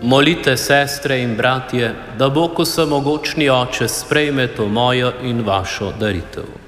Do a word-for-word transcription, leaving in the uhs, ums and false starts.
Molite, sestre in bratje, da Bog vsemogočni Oče sprejme to mojo in vašo daritev.